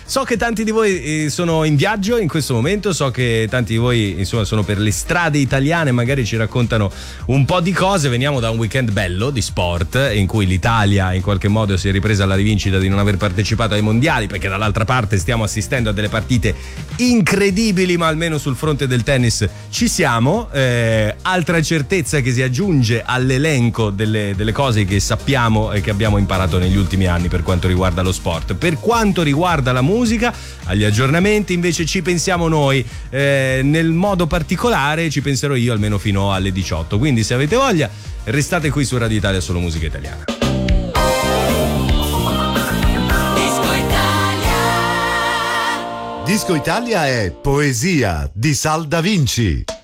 So che tanti di voi sono in viaggio in questo momento, so che tanti di voi insomma sono per le strade italiane, magari ci raccontano un po' di cose. Veniamo da un weekend bello di sport in cui l'Italia in qualche modo si è ripresa alla rivincita di non aver partecipato ai mondiali, perché dall'altra parte stiamo assistendo a delle partite incredibili, ma almeno sul fronte del tennis ci siamo. Altra certezza che si aggiunge all'elenco delle cose che sappiamo e che abbiamo imparato negli ultimi anni per quanto riguarda lo sport. Per quanto riguarda la musica, agli aggiornamenti invece ci pensiamo noi, nel modo particolare ci penserò io almeno fino alle 18, quindi se avete voglia restate qui su Radio Italia, solo musica italiana. Disco Italia è poesia di Sal Da Vinci.